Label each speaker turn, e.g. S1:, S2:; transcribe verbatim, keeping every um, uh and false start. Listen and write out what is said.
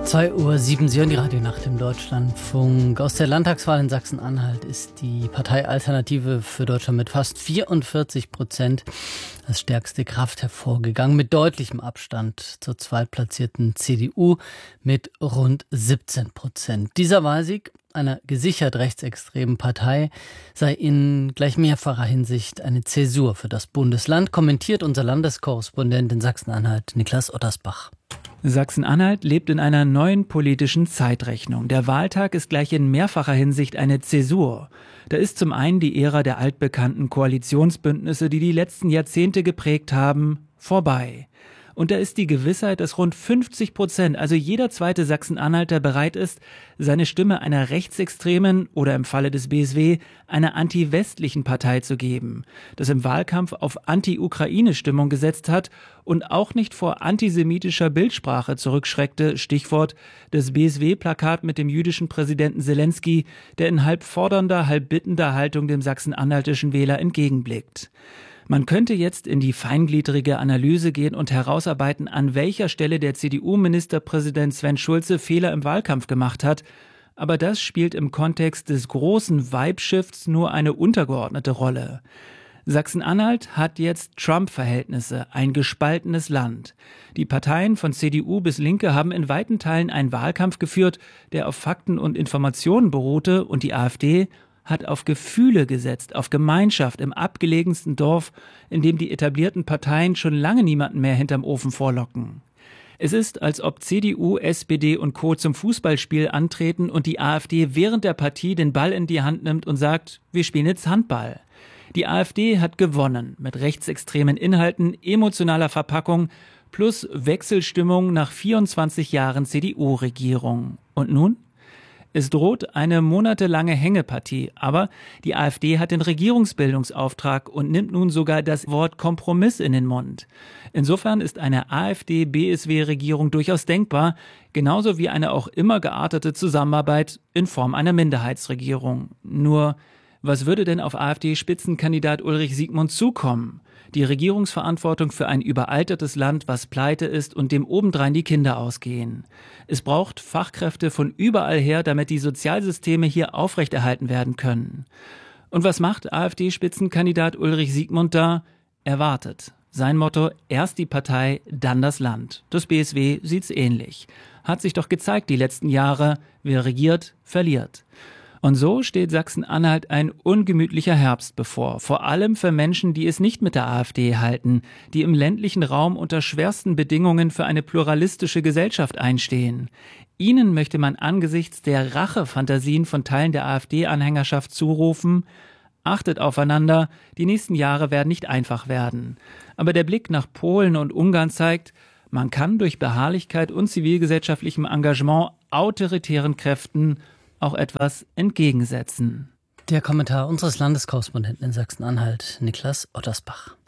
S1: zwei Uhr sieben, Sie hören die Radionacht im Deutschlandfunk. Aus der Landtagswahl in Sachsen-Anhalt ist die Partei Alternative für Deutschland mit fast vierundvierzig Prozent als stärkste Kraft hervorgegangen, mit deutlichem Abstand zur zweitplatzierten C D U mit rund siebzehn Prozent. Dieser Wahlsieg einer gesichert rechtsextremen Partei sei in gleich mehrfacher Hinsicht eine Zäsur für das Bundesland, kommentiert unser Landeskorrespondent in Sachsen-Anhalt, Niklas Ottersbach.
S2: Sachsen-Anhalt lebt in einer neuen politischen Zeitrechnung. Der Wahltag ist gleich in mehrfacher Hinsicht eine Zäsur. Da ist zum einen die Ära der altbekannten Koalitionsbündnisse, die die letzten Jahrzehnte geprägt haben, vorbei. Und da ist die Gewissheit, dass rund fünfzig Prozent, also jeder zweite Sachsen-Anhalter, bereit ist, seine Stimme einer rechtsextremen oder im Falle des B S W einer anti-westlichen Partei zu geben, das im Wahlkampf auf Anti-Ukraine-Stimmung gesetzt hat und auch nicht vor antisemitischer Bildsprache zurückschreckte, Stichwort das B S W-Plakat mit dem jüdischen Präsidenten Zelensky, der in halb fordernder, halb bittender Haltung dem sachsen-anhaltischen Wähler entgegenblickt. Man könnte jetzt in die feingliedrige Analyse gehen und herausarbeiten, an welcher Stelle der C D U-Ministerpräsident Sven Schulze Fehler im Wahlkampf gemacht hat. Aber das spielt im Kontext des großen Vibe-Shifts nur eine untergeordnete Rolle. Sachsen-Anhalt hat jetzt Trump-Verhältnisse, ein gespaltenes Land. Die Parteien von C D U bis Linke haben in weiten Teilen einen Wahlkampf geführt, der auf Fakten und Informationen beruhte, und die AfD hat auf Gefühle gesetzt, auf Gemeinschaft im abgelegensten Dorf, in dem die etablierten Parteien schon lange niemanden mehr hinterm Ofen vorlocken. Es ist, als ob C D U, S P D und Co. zum Fußballspiel antreten und die AfD während der Partie den Ball in die Hand nimmt und sagt, wir spielen jetzt Handball. Die AfD hat gewonnen mit rechtsextremen Inhalten, emotionaler Verpackung plus Wechselstimmung nach vierundzwanzig Jahren C D U-Regierung. Und nun? Es droht eine monatelange Hängepartie, aber die AfD hat den Regierungsbildungsauftrag und nimmt nun sogar das Wort Kompromiss in den Mund. Insofern ist eine AfD-B S W-Regierung durchaus denkbar, genauso wie eine auch immer geartete Zusammenarbeit in Form einer Minderheitsregierung. Nur, was würde denn auf AfD-Spitzenkandidat Ulrich Siegmund zukommen? Die Regierungsverantwortung für ein überaltertes Land, was pleite ist und dem obendrein die Kinder ausgehen. Es braucht Fachkräfte von überall her, damit die Sozialsysteme hier aufrechterhalten werden können. Und was macht AfD-Spitzenkandidat Ulrich Siegmund da? Er wartet. Sein Motto, erst die Partei, dann das Land. Das B S W sieht's ähnlich. Hat sich doch gezeigt die letzten Jahre, wer regiert, verliert. Und so steht Sachsen-Anhalt ein ungemütlicher Herbst bevor, vor allem für Menschen, die es nicht mit der AfD halten, die im ländlichen Raum unter schwersten Bedingungen für eine pluralistische Gesellschaft einstehen. Ihnen möchte man angesichts der Rachefantasien von Teilen der AfD-Anhängerschaft zurufen: Achtet aufeinander, die nächsten Jahre werden nicht einfach werden. Aber der Blick nach Polen und Ungarn zeigt, man kann durch Beharrlichkeit und zivilgesellschaftlichem Engagement autoritären Kräften auch etwas entgegensetzen.
S1: Der Kommentar unseres Landeskorrespondenten in Sachsen-Anhalt, Niklas Ottersbach.